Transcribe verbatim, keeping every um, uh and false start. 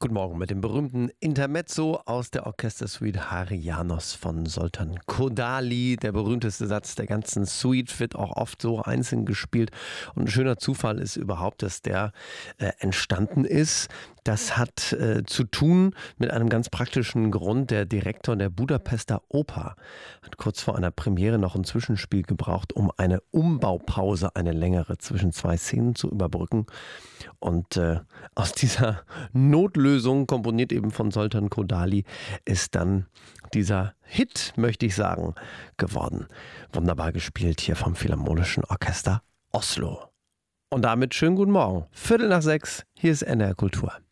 Guten Morgen mit dem berühmten Intermezzo aus der Orchestersuite Harianos von Zoltán Kodály. Der berühmteste Satz der ganzen Suite wird auch oft so einzeln gespielt. Und ein schöner Zufall ist überhaupt, dass der äh, entstanden ist. Das hat äh, zu tun mit einem ganz praktischen Grund. Der Direktor der Budapester Oper hat kurz vor einer Premiere noch ein Zwischenspiel gebraucht, um eine Umbaupause, eine längere zwischen zwei Szenen zu überbrücken. Und äh, aus dieser Notlösung, komponiert eben von Zoltán Kodály, ist dann dieser Hit, möchte ich sagen, geworden. Wunderbar gespielt hier vom Philharmonischen Orchester Oslo. Und damit schönen guten Morgen. Viertel nach sechs, hier ist N D R Kultur.